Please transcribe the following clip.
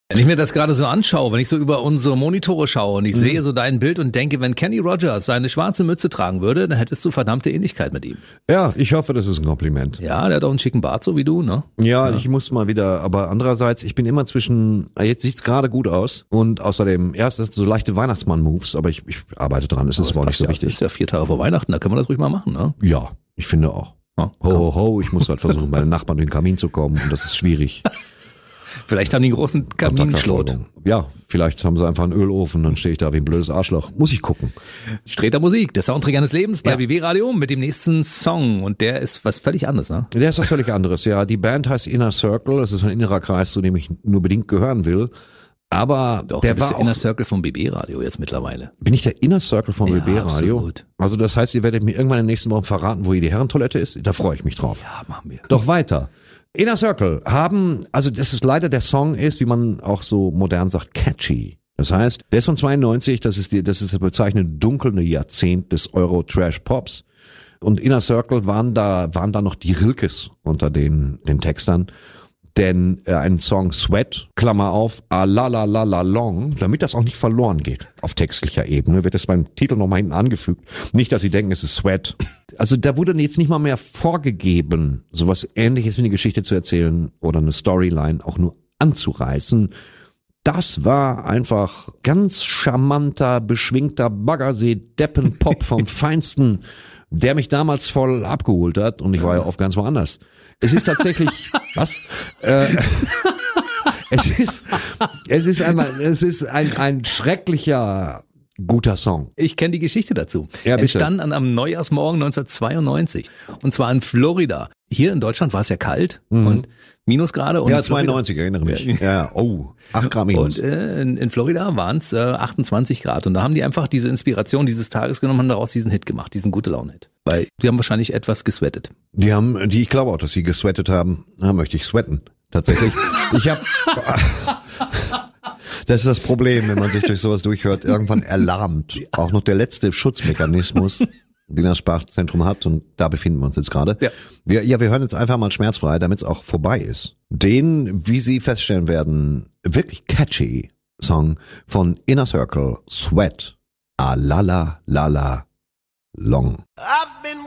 Wenn ich mir das gerade so anschaue, wenn ich so über unsere Monitore schaue und ich sehe so dein Bild und denke, wenn Kenny Rogers seine schwarze Mütze tragen würde, dann hättest du verdammte Ähnlichkeit mit ihm. Ja, ich hoffe, das ist ein Kompliment. Ja, der hat auch einen schicken Bart, so wie du, ne? Ja, ich muss mal wieder, aber andererseits, ich bin immer jetzt sieht's gerade gut aus und außerdem, das sind so leichte Weihnachtsmann-Moves, aber ich arbeite dran, es ist aber nicht so wichtig. Das ist ja 4 Tage vor Weihnachten, da können wir das ruhig mal machen, ne? Ja, ich finde auch. Ja, ho, ho, ho, ich muss halt versuchen, bei den Nachbarn durch den Kamin zu kommen und das ist schwierig. Vielleicht haben die einen großen Kaminschlot. Ja, vielleicht haben sie einfach einen Ölofen, dann stehe ich da wie ein blödes Arschloch. Muss ich gucken. Streter Musik, der Soundtrack eines Lebens bei BB Radio mit dem nächsten Song. Und der ist was völlig anderes, ne? Der ist was völlig anderes, ja. Die Band heißt Inner Circle. Das ist ein innerer Kreis, zu dem ich nur bedingt gehören will. Aber doch, der war auch Inner Circle vom BB Radio jetzt mittlerweile. Bin ich der Inner Circle vom BB Radio? Absolut. Also das heißt, ihr werdet mir irgendwann in den nächsten Wochen verraten, wo hier die Herrentoilette ist? Da freue ich mich drauf. Ja, machen wir. Doch weiter. Inner Circle also das ist leider, der Song ist, wie man auch so modern sagt, catchy. Das heißt, der ist von 92, das ist das bezeichnete dunkle Jahrzehnt des Euro-Trash-Pops. Und Inner Circle waren da noch die Rilkes unter den Textern. Denn ein Song Sweat, Klammer auf, a la la la la long, damit das auch nicht verloren geht auf textlicher Ebene, wird das beim Titel nochmal hinten angefügt. Nicht, dass Sie denken, es ist Sweat. Also da wurde jetzt nicht mal mehr vorgegeben, sowas Ähnliches wie eine Geschichte zu erzählen oder eine Storyline auch nur anzureißen. Das war einfach ganz charmanter, beschwingter Baggersee-Deppen-Pop vom Feinsten, der mich damals voll abgeholt hat und ich war ja oft ganz woanders. Es ist tatsächlich, was? Es ist ein schrecklicher, guter Song. Ich kenne die Geschichte dazu. Ja, bitte. Entstand am Neujahrsmorgen 1992. Und zwar in Florida. Hier in Deutschland war es ja kalt und Minusgrade. Und ja, 92, erinnere mich. Ja, 8 Grad minus. Und in Florida waren es 28 Grad. Und da haben die einfach diese Inspiration dieses Tages genommen und daraus diesen Hit gemacht, diesen Gute-Laune-Hit. Weil die haben wahrscheinlich etwas gesweatet. Ich glaube auch, dass sie gesweatet haben. Da möchte ich sweaten. Tatsächlich. Das ist das Problem, wenn man sich durch sowas durchhört, irgendwann erlahmt. Auch noch der letzte Schutzmechanismus, den das Sprachzentrum hat, und da befinden wir uns jetzt gerade. Ja. Wir hören jetzt einfach mal schmerzfrei, damit es auch vorbei ist. Den, wie Sie feststellen werden, wirklich catchy Song von Inner Circle, Sweat, a la la la la long. I've been